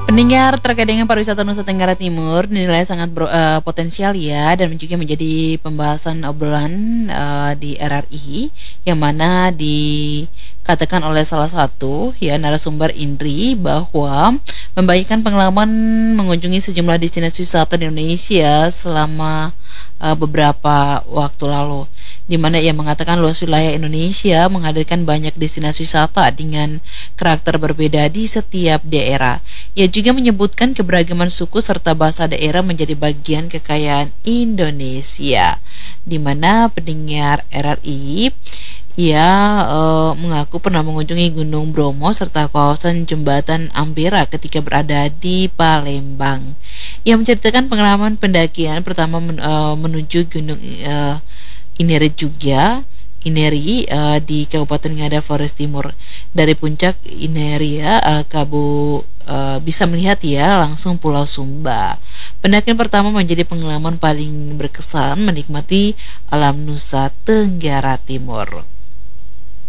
Pendengar, terkait dengan pariwisata Nusa Tenggara Timur dinilai sangat potensial ya, dan juga menjadi pembahasan obrolan di RRI, yang mana dikatakan oleh salah satu ya narasumber Indri bahwa membagikan pengalaman mengunjungi sejumlah destinasi wisata di Indonesia selama beberapa waktu lalu, di mana ia mengatakan luas wilayah Indonesia menghadirkan banyak destinasi wisata dengan karakter berbeda di setiap daerah. Ia juga menyebutkan keberagaman suku serta bahasa daerah menjadi bagian kekayaan Indonesia, di mana pendengar RRI ia mengaku pernah mengunjungi Gunung Bromo serta kawasan Jembatan Ampera ketika berada di Palembang. Ia menceritakan pengalaman pendakian pertama menuju Gunung Ineri di Kabupaten Ngada Flores Timur. Dari puncak Ineria, bisa melihat ya langsung Pulau Sumba. Pendakian pertama menjadi pengalaman paling berkesan menikmati alam Nusa Tenggara Timur.